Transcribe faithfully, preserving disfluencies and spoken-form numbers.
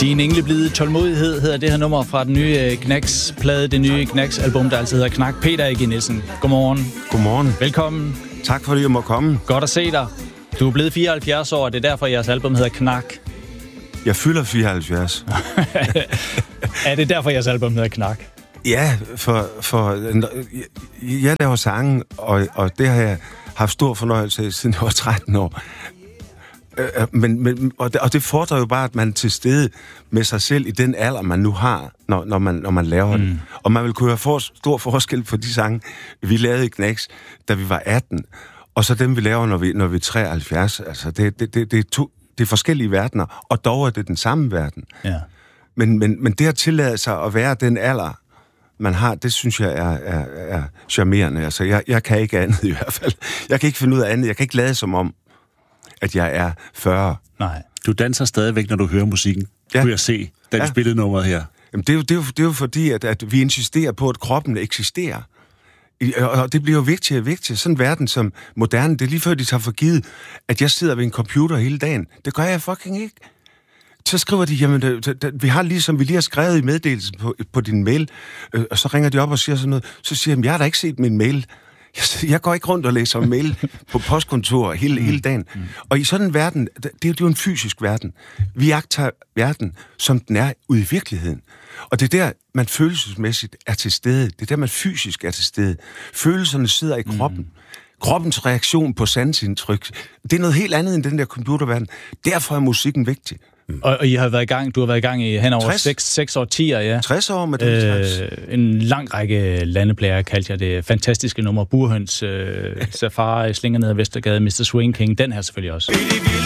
Din engleblide tålmodighed hedder det her nummer fra den nye Knacks-plade, det nye Knacks-album, der altid hedder Knak. Peter A G Nielsen, godmorgen. Godmorgen. Velkommen. Tak fordi jeg må komme. Godt at se dig. Du er blevet fireoghalvfjerds år, og det er derfor, jeres album hedder Knak. Jeg fylder fireoghalvfjerds. Er det derfor, jeres album hedder Knak? Ja, for, for jeg laver sange, og, og det har jeg haft stor fornøjelse af, siden jeg var tretten år. Men, men, og, det, og det fordrer jo bare, at man er til stede med sig selv i den alder, man nu har, når, når, man, når man laver mm. det. Og man vil kunne have for, stor forskel på de sange, vi lavede i Knacks, da vi var atten, og så dem, vi laver, når vi, når vi er treoghalvfjerds. Altså, det, det, det, det, er to, det er forskellige verdener, og dog er det den samme verden. Ja. Men, men, men det at tillade sig at være den alder, man har, det synes jeg er, er, er charmerende. Altså, jeg, jeg kan ikke andet i hvert fald. Jeg kan ikke finde ud af andet. Jeg kan ikke lade som om, at jeg er fyrre. Nej. Du danser stadigvæk, når du hører musikken. Ja. Kunne jeg se, da vi ja. spillede nummeret her. Jamen, det, er jo, det, er jo, det er jo fordi, at, at vi insisterer på, at kroppen eksisterer. Og det bliver jo vigtigere og vigtigere. Sådan en verden som moderne, det er lige før, de tager for givet, at jeg sidder ved en computer hele dagen. Det gør jeg fucking ikke. Så skriver de, jamen, det, det, vi har ligesom vi lige har skrevet i meddelelsen på, på din mail, øh, og så ringer de op og siger sådan noget. Så siger de, jeg har da ikke set min mail. Jeg, jeg går ikke rundt og læser mail på postkontor hele, mm. hele dagen. Mm. Og i sådan en verden, det, det er jo en fysisk verden. Vi jagter verden, som den er ude i virkeligheden. Og det er der, man følelsesmæssigt er til stede. Det er der, man fysisk er til stede. Følelserne sidder i kroppen. Mm. Kroppens reaktion på sansindtryk, det er noget helt andet end den der computerverden. Derfor er musikken vigtig. Mm. Og, og I har været i gang, du har været i gang i hen over seks årtier, ja. tres år med den slags. Øh, en lang række landeplager kaldte jeg det. Fantastiske nummer. Burhøns, øh, Safari, Slinger ned ad Vestergade, mister Swing King. Den her selvfølgelig også.